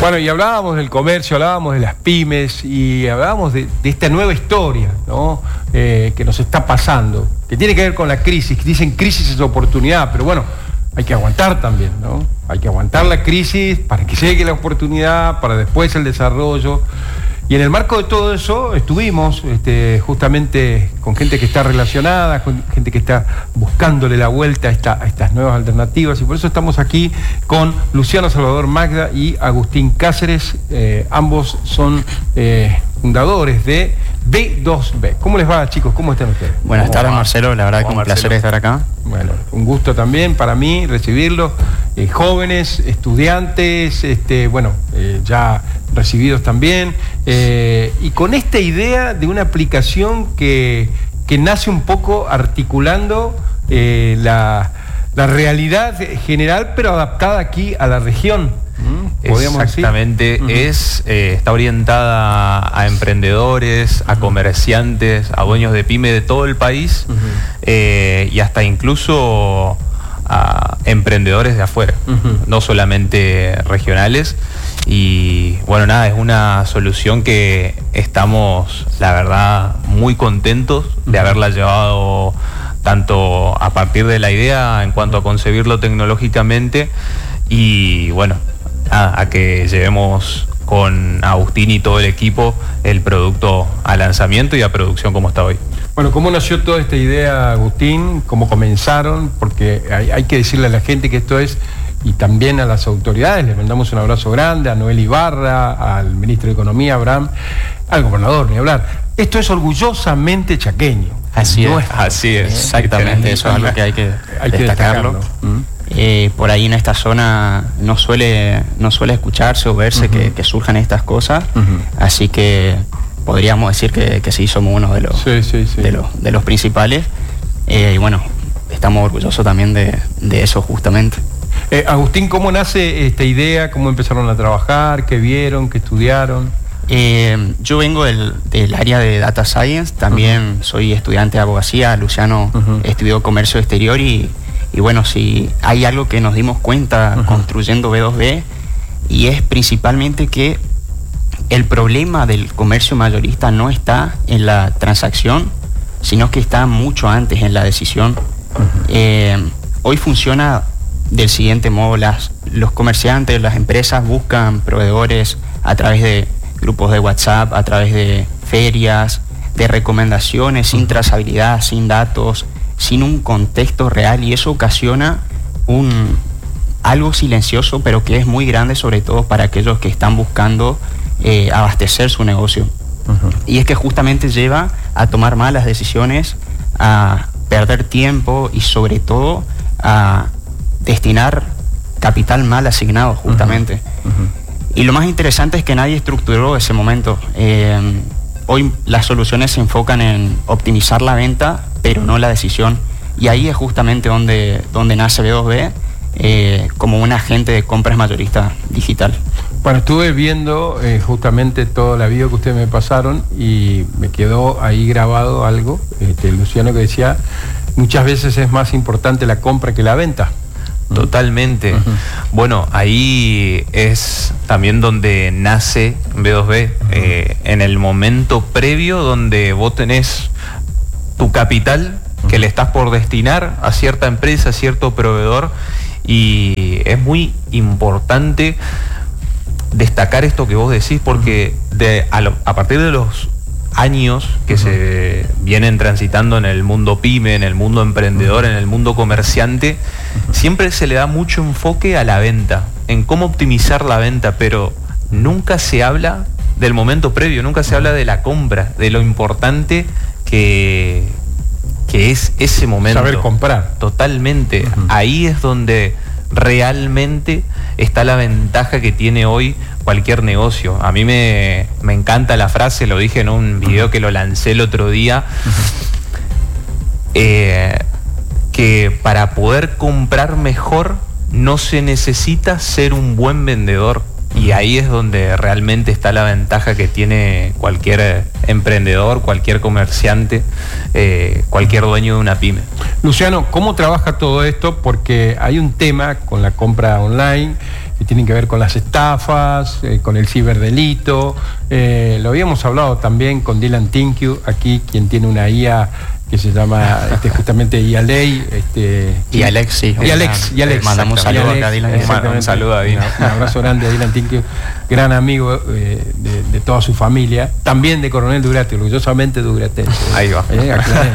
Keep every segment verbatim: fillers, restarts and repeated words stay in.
Bueno, y hablábamos del comercio, hablábamos de las pymes y hablábamos de, de esta nueva historia, ¿no? Eh, que nos está pasando, que tiene que ver con la crisis. Dicen crisis es oportunidad, pero bueno, hay que aguantar también, ¿no? Hay que aguantar la crisis para que llegue la oportunidad, para después el desarrollo. Y en el marco de todo eso estuvimos este, justamente con gente que está relacionada, con gente que está buscándole la vuelta a, esta, a estas nuevas alternativas, y por eso estamos aquí con Luciano Salvador Magda y Agustín Cáceres. Eh, ambos son eh, fundadores de B dos B. ¿Cómo les va, chicos? ¿Cómo están ustedes? Buenas tardes, Marcelo. La verdad que un placer estar acá. Bueno, un gusto también para mí recibirlos. Eh, jóvenes, estudiantes, este, bueno, eh, ya recibidos también. Eh, y con esta idea de una aplicación que, que nace un poco articulando eh, la, la realidad general, pero adaptada aquí a la región. Exactamente, decir? es eh, está orientada a emprendedores, a comerciantes, a dueños de pyme de todo el país, uh-huh. eh, y hasta incluso a emprendedores de afuera, uh-huh. no solamente regionales. Y bueno, nada, es una solución que estamos, la verdad, muy contentos de haberla llevado tanto a partir de la idea en cuanto a concebirlo tecnológicamente y bueno, a, a que llevemos con Agustín y todo el equipo el producto a lanzamiento y a producción como está hoy. Bueno, ¿cómo nació toda esta idea, Agustín? ¿Cómo comenzaron? Porque hay, hay que decirle a la gente que esto es, y también a las autoridades, les mandamos un abrazo grande, a Noel Ibarra, al ministro de Economía, Abraham, al gobernador, ni hablar. Esto es orgullosamente chaqueño. Así no es, es, así es, exactamente, eso es algo que hay que, hay que destacarlo. destacarlo. ¿Mm? Eh, por ahí en esta zona no suele, no suele escucharse o verse uh-huh. que, que surjan estas cosas, uh-huh. así que podríamos decir que, que sí somos uno de los, sí, sí, sí. de los, de los principales, eh, y bueno, estamos orgullosos también de, de eso justamente. Eh, Agustín, ¿cómo nace esta idea? ¿Cómo empezaron a trabajar? ¿Qué vieron? ¿Qué estudiaron? Eh, yo vengo del, del área de Data Science, también uh-huh. soy estudiante de abogacía. Luciano uh-huh. estudió comercio exterior y, y bueno, si hay algo que nos dimos cuenta uh-huh. construyendo B dos B, y es principalmente que el problema del comercio mayorista no está en la transacción, sino que está mucho antes en la decisión. Uh-huh. Eh, hoy funciona del siguiente modo: las, los comerciantes, las empresas buscan proveedores a través de grupos de WhatsApp, a través de ferias, de recomendaciones, sin trazabilidad, sin datos, sin un contexto real, y eso ocasiona un, algo silencioso, pero que es muy grande, sobre todo para aquellos que están buscando eh, abastecer su negocio. Uh-huh. Y es que justamente lleva a tomar malas decisiones, a perder tiempo y sobre todo a destinar capital mal asignado justamente. Uh-huh. Uh-huh. Y lo más interesante es que nadie estructuró ese momento. Eh, hoy las soluciones se enfocan en optimizar la venta, pero no la decisión. Y ahí es justamente donde, donde nace B dos B eh, como un agente de compras mayorista digital. Bueno, estuve viendo eh, justamente todo el aviso que ustedes me pasaron y me quedó ahí grabado algo, este, Luciano, que decía, muchas veces es más importante la compra que la venta. Totalmente. Uh-huh. Bueno, ahí es también donde nace B dos B, uh-huh. eh, en el momento previo donde vos tenés tu capital uh-huh. que le estás por destinar a cierta empresa, a cierto proveedor, y es muy importante destacar esto que vos decís, porque de, a, lo, a partir de los años que uh-huh. se vienen transitando en el mundo pyme, en el mundo emprendedor, uh-huh. en el mundo comerciante, uh-huh. siempre se le da mucho enfoque a la venta, en cómo optimizar la venta, pero nunca se habla del momento previo, nunca se habla de la compra, de lo importante que, que es ese momento. Saber comprar. Totalmente. Uh-huh. Ahí es donde realmente está la ventaja que tiene hoy cualquier negocio. A mí me, me encanta la frase, lo dije en un video que lo lancé el otro día, eh, que para poder comprar mejor no se necesita ser un buen vendedor, y ahí es donde realmente está la ventaja que tiene cualquier emprendedor, cualquier comerciante, eh, cualquier dueño de una pyme. Luciano, ¿cómo trabaja todo esto? Porque hay un tema con la compra online que tienen que ver con las estafas, eh, con el ciberdelito. Eh, lo habíamos hablado también con Dylan Tinkiu, aquí, quien tiene una I A que se llama este, justamente I A Ley. Este, y Alex, sí. Y Alex, y Alex. Mandamos un saludo acá a Dylan. Un saludo a Dylan. Un abrazo grande a Dylan Tinkiu, gran amigo eh, de, de toda su familia, también de Coronel Durate, orgullosamente Duratense. Ahí va. Eh,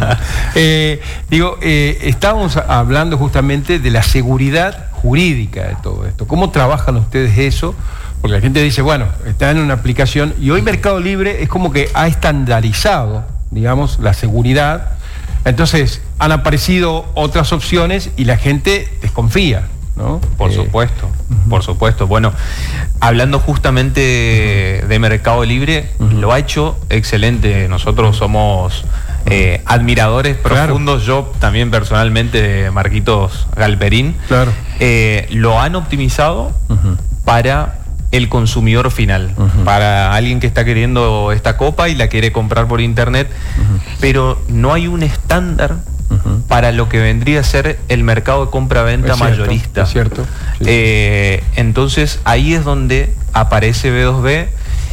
eh, digo, eh, estábamos hablando justamente de la seguridad jurídica de todo esto. ¿Cómo trabajan ustedes eso? Porque la gente dice, bueno, está en una aplicación, y hoy Mercado Libre es como que ha estandarizado, digamos, la seguridad. Entonces, han aparecido otras opciones y la gente desconfía, ¿no? Por eh, supuesto, uh-huh. por supuesto. Bueno, hablando justamente uh-huh. de Mercado Libre, uh-huh. lo ha hecho excelente. Nosotros somos eh, admiradores profundos, claro. Yo también personalmente, de Marquitos Galperín. Claro. Eh, lo han optimizado uh-huh. para el consumidor final, uh-huh. para alguien que está queriendo esta copa y la quiere comprar por internet, uh-huh. pero no hay un estándar uh-huh. para lo que vendría a ser el mercado de compra-venta mayorista. Es cierto. Sí. Eh, entonces ahí es donde aparece B dos B,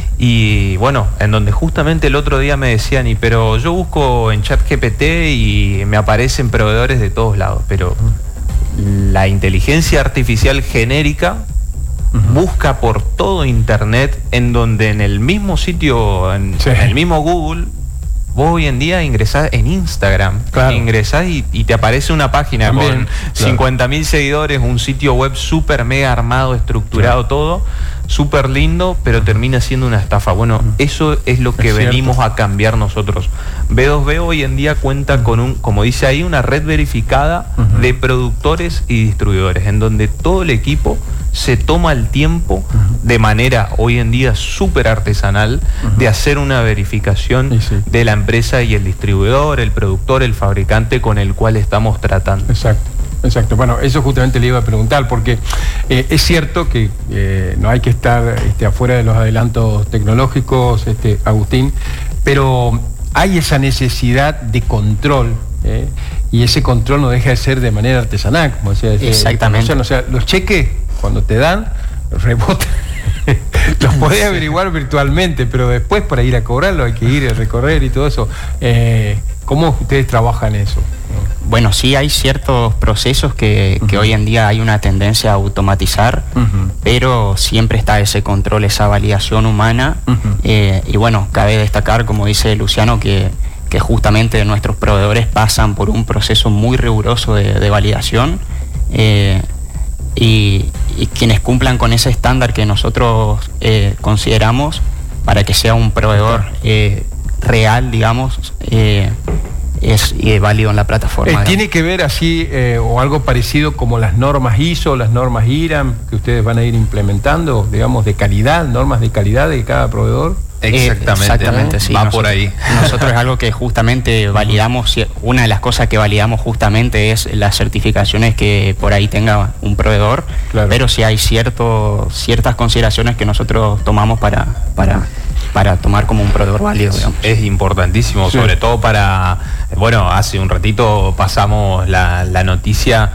y bueno, en donde justamente el otro día me decían, y pero yo busco en ChatGPT y me aparecen proveedores de todos lados, pero uh-huh. la inteligencia artificial genérica busca por todo internet, en donde en el mismo sitio, en, sí. en el mismo Google, vos hoy en día ingresás en Instagram, claro. ingresás y, y te aparece una página también, con claro. cincuenta mil seguidores, un sitio web súper mega armado, estructurado, claro. todo, súper lindo, pero termina siendo una estafa. Bueno, uh-huh. eso es lo que es venimos cierto. a cambiar nosotros. B dos B hoy en día cuenta uh-huh. con un, como dice ahí, una red verificada uh-huh. de productores y distribuidores, en donde todo el equipo se toma el tiempo uh-huh. de manera hoy en día súper artesanal uh-huh. de hacer una verificación sí, sí. de la empresa y el distribuidor, el productor, el fabricante con el cual estamos tratando. Exacto. Exacto, bueno, eso justamente le iba a preguntar, porque eh, es cierto que eh, no hay que estar este, afuera de los adelantos tecnológicos, este, Agustín, pero hay esa necesidad de control, eh, y ese control no deja de ser de manera artesanal, como decía. Exactamente. O sea, los cheques, cuando te dan, rebotan. Los podés averiguar virtualmente, pero después para ir a cobrarlo hay que ir a recorrer y todo eso. Eh, ¿Cómo ustedes trabajan eso? Bueno, sí hay ciertos procesos que, uh-huh. que hoy en día hay una tendencia a automatizar, uh-huh. pero siempre está ese control, esa validación humana. Uh-huh. eh, y bueno, cabe destacar, como dice Luciano, que, que justamente nuestros proveedores pasan por un proceso muy riguroso de, de validación. Eh, y, y quienes cumplan con ese estándar que nosotros eh, consideramos para que sea un proveedor eh, real, digamos, eh, es eh, válido en la plataforma. Eh, ¿Tiene que ver así eh, o algo parecido como las normas I S O, las normas I R A M que ustedes van a ir implementando, digamos, de calidad, normas de calidad de cada proveedor? Exactamente, eh, exactamente, sí. Va nosotros, por ahí. Nosotros es algo que justamente validamos, una de las cosas que validamos justamente es las certificaciones que por ahí tenga un proveedor, claro. pero sí hay cierto, ciertas consideraciones que nosotros tomamos para, para, para tomar como un proveedor válido, digamos. Es importantísimo, sí. sobre todo para, bueno, hace un ratito pasamos la, la noticia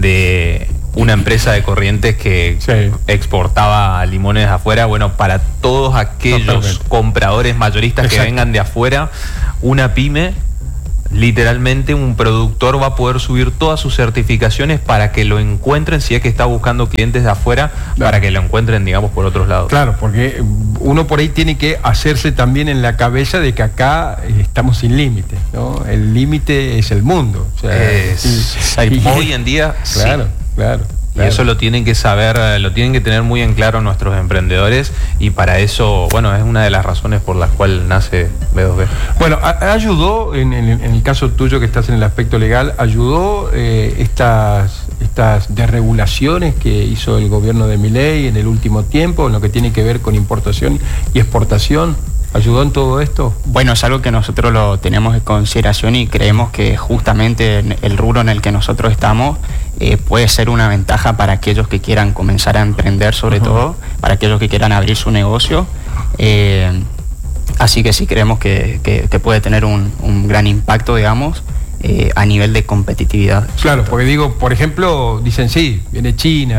de una empresa de Corrientes que sí. exportaba limones afuera. Bueno, para todos aquellos Totalmente. compradores mayoristas Exacto. que vengan de afuera, una pyme, literalmente un productor va a poder subir todas sus certificaciones para que lo encuentren, si es que está buscando clientes de afuera, claro. para que lo encuentren, digamos, por otros lados. Claro, porque uno por ahí tiene que hacerse también en la cabeza de que acá estamos sin límite, ¿no? El límite es el mundo. O sea, es, y, hoy en día, claro. sí. Claro, y claro. eso lo tienen que saber, lo tienen que tener muy en claro nuestros emprendedores, y para eso, bueno, es una de las razones por las cuales nace B dos B. Bueno, a, ayudó, en, en, en el caso tuyo que estás en el aspecto legal, ayudó eh, estas, estas desregulaciones que hizo el gobierno de Milei en el último tiempo, en lo que tiene que ver con importación y exportación. ¿Ayudó en todo esto? Bueno, es algo que nosotros lo tenemos en consideración y creemos que justamente el rubro en el que nosotros estamos eh, puede ser una ventaja para aquellos que quieran comenzar a emprender, sobre uh-huh. todo, para aquellos que quieran abrir su negocio. Eh, así que sí creemos que, que, que puede tener un, un gran impacto, digamos, eh, a nivel de competitividad. Claro, porque digo, por ejemplo, dicen sí, viene China,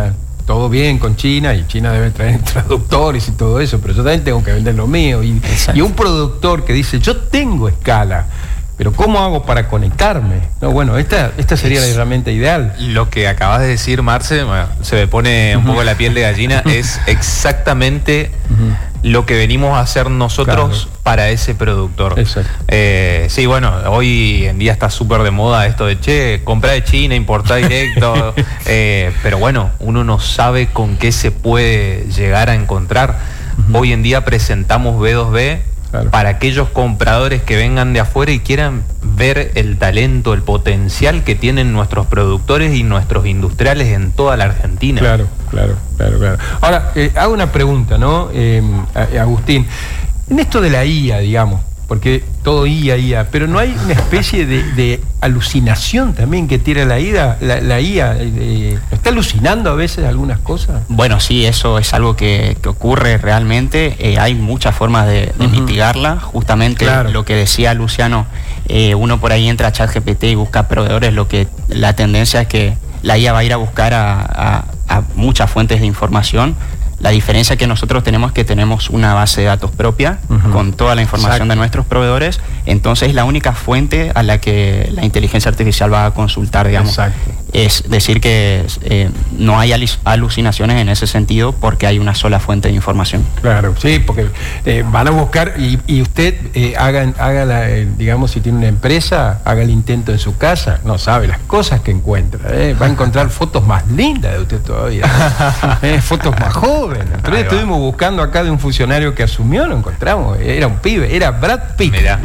todo bien con China, y China debe traer traductores y todo eso, pero yo también tengo que vender lo mío. Y, y un productor que dice, yo tengo escala, pero ¿cómo hago para conectarme? No, bueno, esta, esta sería la herramienta ideal. Lo que acabas de decir, Marce, bueno, se me pone un poco la piel de gallina, es exactamente uh-huh. lo que venimos a hacer nosotros claro. para ese productor. Exacto. Eh, sí, bueno, hoy en día está súper de moda esto de, che, comprar de China, importar directo, eh, pero bueno, uno no sabe con qué se puede llegar a encontrar. Uh-huh. Hoy en día presentamos B dos B claro. para aquellos compradores que vengan de afuera y quieran ver el talento, el potencial que tienen nuestros productores y nuestros industriales en toda la Argentina. Claro, claro, claro, claro. Ahora, eh, hago una pregunta, ¿no? Eh, Agustín, en esto de la I A, digamos, porque todo I A, I A, pero no hay una especie de, de alucinación también que tiene la I A, la, la I A, eh, ¿está alucinando a veces algunas cosas? Bueno, sí, eso es algo que, que ocurre realmente, eh, hay muchas formas de, de uh-huh. mitigarla, justamente claro. lo que decía Luciano, eh, uno por ahí entra a ChatGPT y busca proveedores, lo que la tendencia es que la I A va a ir a buscar a, a, a muchas fuentes de información. La diferencia que nosotros tenemos es que tenemos una base de datos propia uh-huh. con toda la información Exacto. de nuestros proveedores, entonces es la única fuente a la que la inteligencia artificial va a consultar, digamos. Exacto. Es decir que eh, no hay alucinaciones en ese sentido porque hay una sola fuente de información. Claro, sí, porque eh, van a buscar y, y usted eh, haga, haga la, eh, digamos, si tiene una empresa, haga el intento en su casa, no sabe las cosas que encuentra, eh, va a encontrar fotos más lindas de usted todavía, eh, fotos más jóvenes. Entonces estuvimos buscando acá de un funcionario que asumió, lo encontramos, era un pibe, era Brad Pitt. ¿Eh?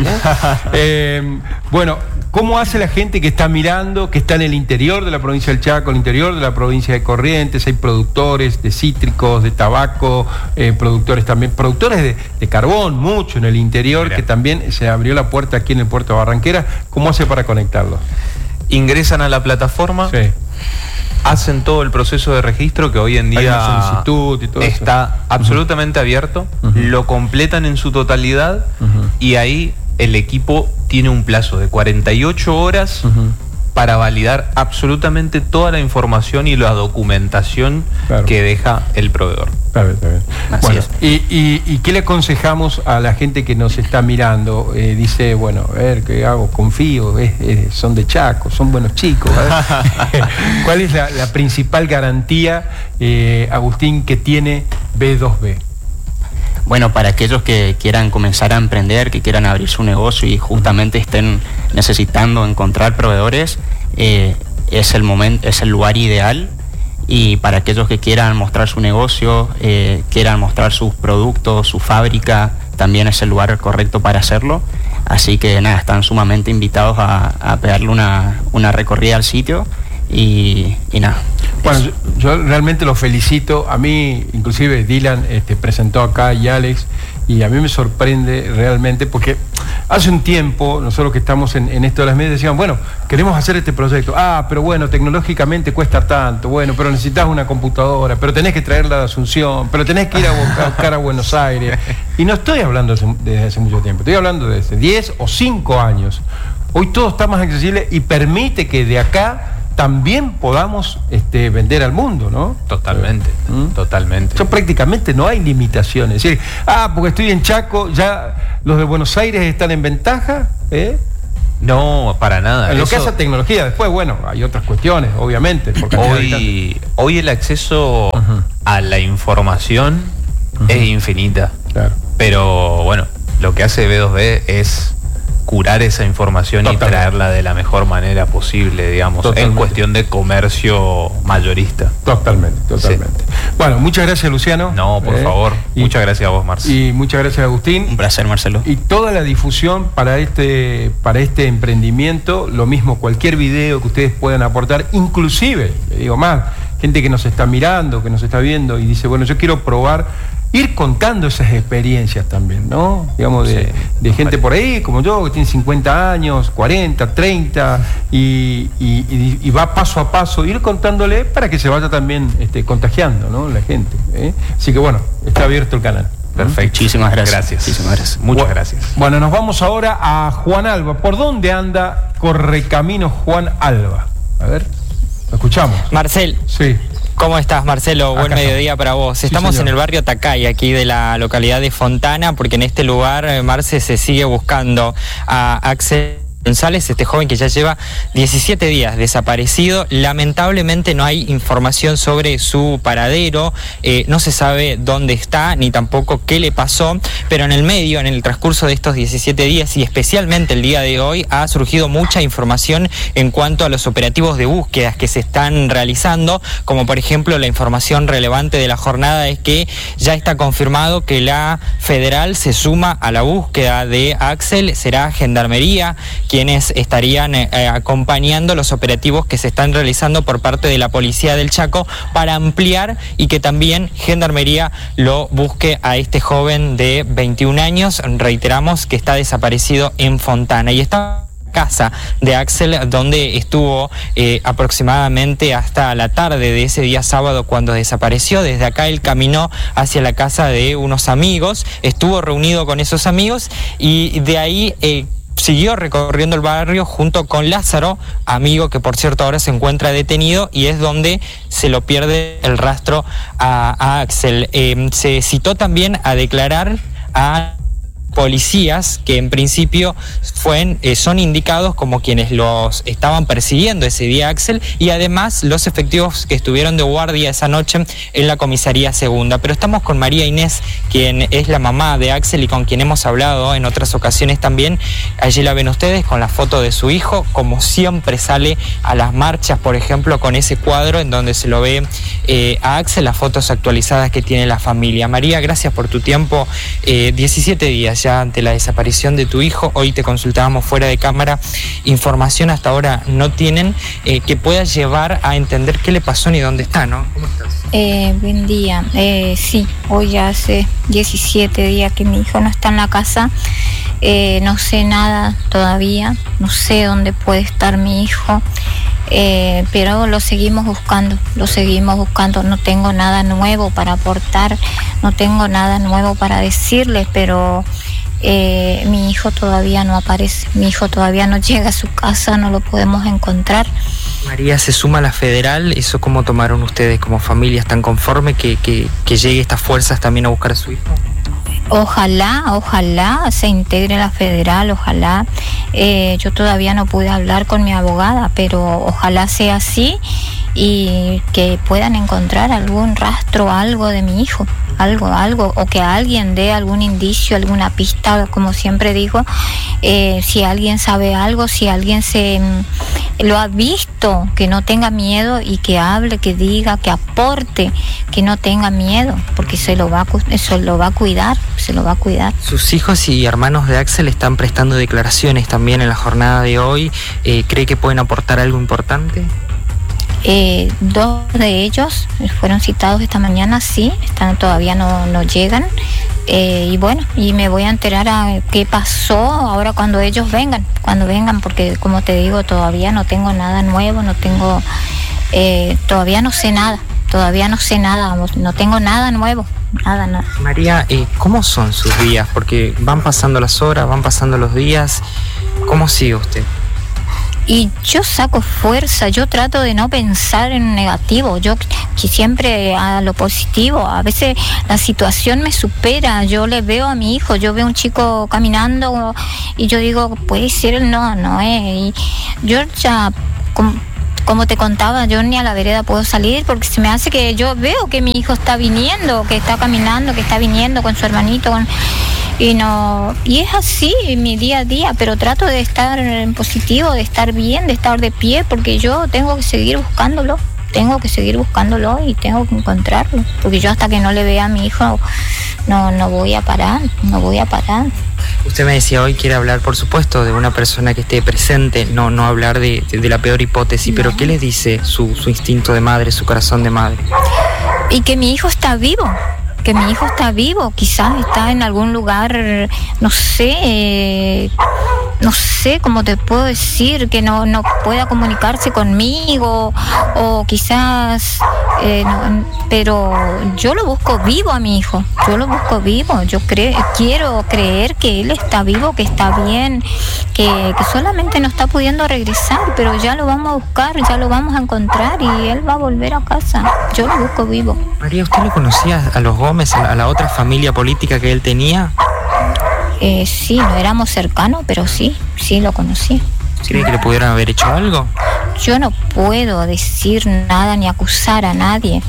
Eh, bueno, ¿cómo hace la gente que está mirando, que está en el interior de la provincia del Chaco, el interior de la provincia de Corrientes? Hay productores de cítricos, de tabaco, eh, productores también, productores de, de carbón, mucho en el interior, Mira. que también se abrió la puerta aquí en el puerto de Barranquera. ¿Cómo hace para conectarlos? Ingresan a la plataforma. Sí. Hacen todo el proceso de registro que hoy en día solicitud y todo está eso. absolutamente uh-huh. abierto, uh-huh. lo completan en su totalidad uh-huh. y ahí el equipo tiene un plazo de cuarenta y ocho horas uh-huh. para validar absolutamente toda la información y la documentación claro. que deja el proveedor. Claro, está bien. Bueno, y, y, ¿y qué le aconsejamos a la gente que nos está mirando? Eh, dice, bueno, a ver, ¿qué hago? Confío, eh, eh, son de Chaco, son buenos chicos. ¿Cuál es la, la principal garantía, eh, Agustín, que tiene B dos B? Bueno, para aquellos que quieran comenzar a emprender, que quieran abrir su negocio y justamente estén necesitando encontrar proveedores, eh, es el momento, es el lugar ideal. Y para aquellos que quieran mostrar su negocio, eh, quieran mostrar sus productos, su fábrica, también es el lugar correcto para hacerlo. Así que nada, están sumamente invitados a, a pegarle una, una recorrida al sitio y, y nada. Bueno, yo, yo realmente los felicito. A mí, inclusive Dylan este, presentó acá y Alex, y a mí me sorprende realmente porque hace un tiempo nosotros que estamos en, en esto de las medias decían, bueno, queremos hacer este proyecto, ah, pero bueno, tecnológicamente cuesta tanto, bueno, pero necesitas una computadora, pero tenés que traerla de Asunción, pero tenés que ir a buscar a Buenos Aires. Y no estoy hablando desde hace mucho tiempo, estoy hablando de hace diez o cinco años. Hoy todo está más accesible y permite que de acá también podamos este, vender al mundo, ¿no? Totalmente, ¿Mm? totalmente. Yo prácticamente no hay limitaciones. Es decir, ah, porque estoy en Chaco, ya los de Buenos Aires están en ventaja, ¿eh? No, para nada. En lo Eso... que hace tecnología, después, bueno, hay otras cuestiones, obviamente. Por hoy, hoy el acceso uh-huh. a la información uh-huh. es infinita. Claro. Pero bueno, lo que hace B dos B es curar esa información Totalmente. y traerla de la mejor manera posible, digamos, totalmente. en cuestión de comercio mayorista. Totalmente, totalmente. Sí. Bueno, muchas gracias, Luciano. No, por eh, favor. Y, muchas gracias a vos, Marcelo. Y muchas gracias, Agustín. Un placer, Marcelo. Y toda la difusión para este, para este emprendimiento, lo mismo, cualquier video que ustedes puedan aportar, inclusive, le digo más, gente que nos está mirando, que nos está viendo y dice, bueno, yo quiero probar, ir contando esas experiencias también, ¿no? Digamos, de, sí, de gente vale. por ahí, como yo, que tiene cincuenta años, cuarenta, treinta, y, y, y va paso a paso, ir contándole para que se vaya también este, contagiando, ¿no? La gente, ¿eh? Así que bueno, está abierto el canal. Perfecto. Muchísimas gracias. Gracias. Muchísimas gracias. Muchas bueno, gracias. Bueno, nos vamos ahora a Juan Alba. ¿Por dónde anda Correcaminos Juan Alba? A ver, lo escuchamos. Marcel. Sí. ¿Cómo estás, Marcelo? Buen Acá mediodía para vos. Sí, Estamos señor. en el barrio Tacay, aquí de la localidad de Fontana, porque en este lugar, eh, Marce, se sigue buscando a Axel González, este joven que ya lleva diecisiete días desaparecido. Lamentablemente no hay información sobre su paradero, eh, no se sabe dónde está ni tampoco qué le pasó, pero en el medio, en el transcurso de estos diecisiete días y especialmente el día de hoy, ha surgido mucha información en cuanto a los operativos de búsquedas que se están realizando, como por ejemplo la información relevante de la jornada es que ya está confirmado que la Federal se suma a la búsqueda de Axel. Será Gendarmería quienes estarían eh, acompañando los operativos que se están realizando por parte de la Policía del Chaco para ampliar y que también Gendarmería lo busque a este joven de veintiún años, reiteramos que está desaparecido en Fontana y está casa de Axel, donde estuvo eh, aproximadamente hasta la tarde de ese día sábado cuando desapareció. Desde acá él caminó hacia la casa de unos amigos, estuvo reunido con esos amigos y de ahí eh, siguió recorriendo el barrio junto con Lázaro, amigo que por cierto ahora se encuentra detenido, y es donde se lo pierde el rastro a, a Axel. Eh, se citó también a declarar a policías que en principio fueron, eh, son indicados como quienes los estaban persiguiendo ese día Axel, y además los efectivos que estuvieron de guardia esa noche en la comisaría segunda. Pero estamos con María Inés, quien es la mamá de Axel y con quien hemos hablado en otras ocasiones también. Allí la ven ustedes con la foto de su hijo, como siempre sale a las marchas, por ejemplo, con ese cuadro en donde se lo ve eh, a Axel, las fotos actualizadas que tiene la familia. María, gracias por tu tiempo. eh, diecisiete días ya ante la desaparición de tu hijo. Hoy te consultábamos fuera de cámara. Información hasta ahora no tienen eh, que pueda llevar a entender qué le pasó ni dónde está, ¿no? ¿Cómo estás? Eh, buen día. Eh, sí, hoy ya hace diecisiete días que mi hijo no está en la casa. Eh, no sé nada todavía. No sé dónde puede estar mi hijo. Eh, pero lo seguimos buscando, lo seguimos buscando. No tengo nada nuevo para aportar, no tengo nada nuevo para decirles, pero eh, mi hijo todavía no aparece, mi hijo todavía no llega a su casa, no lo podemos encontrar. María, se suma a la Federal. ¿Eso cómo tomaron ustedes como familia? ¿Están conformes que, que, que llegue estas fuerzas también a buscar a su hijo? Ojalá, ojalá se integre la Federal, ojalá. Eh, yo todavía no pude hablar con mi abogada, pero ojalá sea así y que puedan encontrar algún rastro, algo de mi hijo, algo, algo, o que alguien dé algún indicio, alguna pista, como siempre digo. Eh, si alguien sabe algo, si alguien se lo ha visto, que no tenga miedo y que hable, que diga, que aporte, que no tenga miedo, porque se lo va a, se lo va a cuidar, se lo va a cuidar. Sus hijos y hermanos de Axel están prestando declaraciones también en la jornada de hoy. Eh, ¿Cree que pueden aportar algo importante? Eh, dos de ellos fueron citados esta mañana, sí, están, todavía no, no llegan. Eh, y bueno, y me voy a enterar a qué pasó ahora cuando ellos vengan, cuando vengan, porque como te digo, todavía no tengo nada nuevo, no tengo, eh, todavía no sé nada, todavía no sé nada, no tengo nada nuevo, nada, nada. María, eh, ¿cómo son sus días? Porque van pasando las horas, van pasando los días. ¿Cómo sigue usted? Y yo saco fuerza, yo trato de no pensar en negativo, yo que siempre a lo positivo. A veces la situación me supera, yo le veo a mi hijo, yo veo un chico caminando y yo digo, puede ser él, no, no es. Y yo ya, como, como te contaba, yo ni a la vereda puedo salir porque se me hace que yo veo que mi hijo está viniendo, que está caminando, que está viniendo con su hermanito, con... Y no, y es así mi día a día, pero trato de estar en positivo, de estar bien, de estar de pie, porque yo tengo que seguir buscándolo, tengo que seguir buscándolo y tengo que encontrarlo, porque yo hasta que no le vea a mi hijo no, no voy a parar, no voy a parar. Usted me decía hoy quiere hablar, por supuesto, de una persona que esté presente, no, no hablar de, de, de la peor hipótesis, no. Pero ¿qué le dice su, su instinto de madre, su corazón de madre? Y que mi hijo está vivo. Que mi hijo está vivo, quizás está en algún lugar, no sé, eh, no sé cómo te puedo decir, que no, no pueda comunicarse conmigo, o quizás, eh, no, pero yo lo busco vivo a mi hijo, yo lo busco vivo, yo cre- quiero creer que él está vivo, que está bien, que, que solamente no está pudiendo regresar, pero ya lo vamos a buscar, ya lo vamos a encontrar y él va a volver a casa, yo lo busco vivo. María, ¿usted lo conocía a los Gómez, a la, a la otra familia política que él tenía? Eh, sí, no éramos cercanos, pero sí, sí lo conocí. ¿Cree que le pudieran haber hecho algo? Yo no puedo decir nada ni acusar a nadie,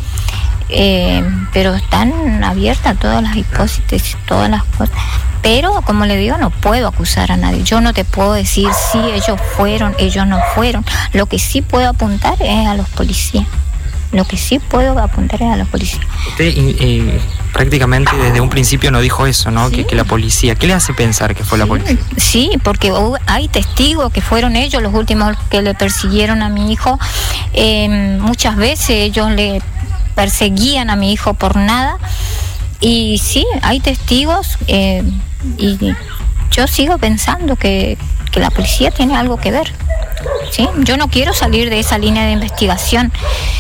eh, pero están abiertas todas las hipótesis, todas las cosas. Pero, como le digo, no puedo acusar a nadie. Yo no te puedo decir si ellos fueron, ellos no fueron. Lo que sí puedo apuntar es a los policías. Lo que sí puedo apuntar es a los policías. Usted eh, prácticamente desde un principio no dijo eso, ¿no? Sí. Que, que la policía. ¿Qué le hace pensar que fue Sí, la policía? sí, porque hay testigos que fueron ellos los últimos que le persiguieron a mi hijo. Eh, muchas veces ellos le perseguían a mi hijo por nada. Y sí, hay testigos eh, y yo sigo pensando que, que la policía tiene algo que ver. ¿Sí? Yo no quiero salir de esa línea de investigación.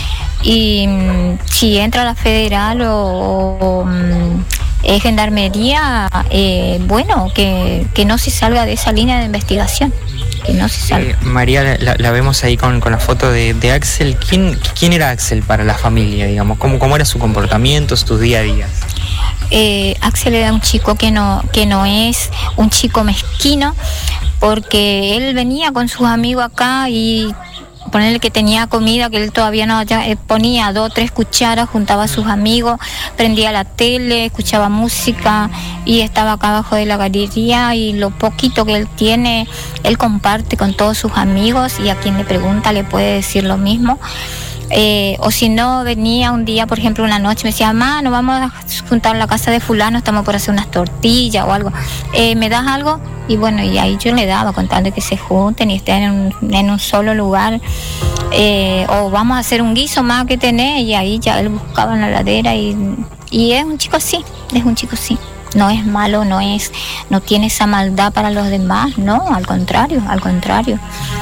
Y mm, si entra la federal o, o mm, es gendarmería, eh, bueno, que, que no se salga de esa línea de investigación, que no se salga. Eh, María, la, la vemos ahí con, con la foto de, de Axel. ¿Quién, ¿Quién era Axel para la familia, digamos? ¿Cómo, cómo era su comportamiento, sus día a día? Eh, Axel era un chico que no, que no es un chico mezquino, porque él venía con sus amigos acá y ponerle que tenía comida que él todavía no ya, eh, ponía dos o tres cucharas, juntaba a sus amigos, prendía la tele, escuchaba música y estaba acá abajo de la galería, y lo poquito que él tiene él comparte con todos sus amigos, y a quien le pregunta le puede decir lo mismo. Eh, o si no, venía un día, por ejemplo, una noche, me decía, mamá, nos vamos a juntar en la casa de fulano, estamos por hacer unas tortillas o algo, eh, ¿me das algo? Y bueno, y ahí yo le daba, contando que se junten y estén en un, en un solo lugar, eh, o vamos a hacer un guiso más que tenés, y ahí ya él buscaba en la heladera, y, y es un chico así, es un chico así. No es malo, no es, no tiene esa maldad para los demás, no, al contrario, al contrario.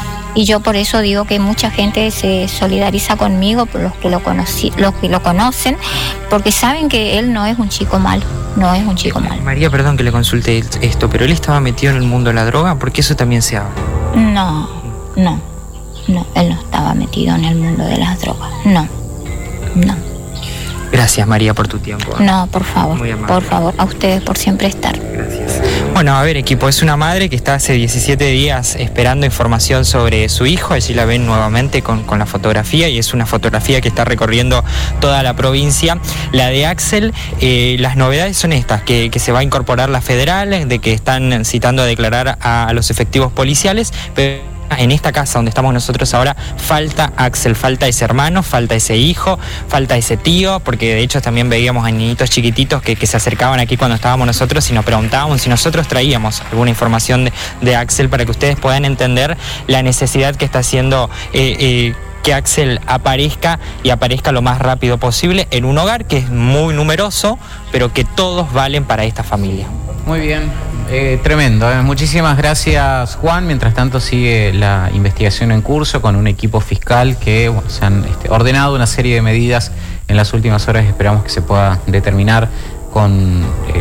Y yo por eso digo que mucha gente se solidariza conmigo, por los que lo conocí, los que lo conocen, porque saben que él no es un chico malo, no es un chico malo. María, perdón que le consulte esto, pero él estaba metido en el mundo de la droga, porque eso también se habla. No, no, no, él no estaba metido en el mundo de las drogas, no, no. Gracias, María, por tu tiempo. No, por favor, Muy amable. por favor, a ustedes por siempre estar. Gracias. Bueno, a ver, equipo, es una madre que está hace diecisiete días esperando información sobre su hijo. Allí la ven nuevamente con, con la fotografía, y es una fotografía que está recorriendo toda la provincia. La de Axel, eh, las novedades son estas, que, que se va a incorporar la federal, de que están citando a declarar a, a los efectivos policiales, pero en esta casa donde estamos nosotros ahora falta Axel, falta ese hermano, falta ese hijo, falta ese tío, porque de hecho también veíamos a niñitos chiquititos que, que se acercaban aquí cuando estábamos nosotros y nos preguntábamos si nosotros traíamos alguna información de, de Axel, para que ustedes puedan entender la necesidad que está haciendo eh, eh, que Axel aparezca, y aparezca lo más rápido posible en un hogar que es muy numeroso, pero que todos valen para esta familia. Muy bien, eh, tremendo. ¿eh? Muchísimas gracias, Juan. Mientras tanto sigue la investigación en curso con un equipo fiscal que bueno, se han este, ordenado una serie de medidas en las últimas horas. Esperamos que se pueda determinar con eh,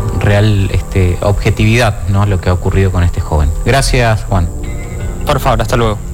real este, objetividad, ¿no?, lo que ha ocurrido con este joven. Gracias, Juan. Por favor, hasta luego.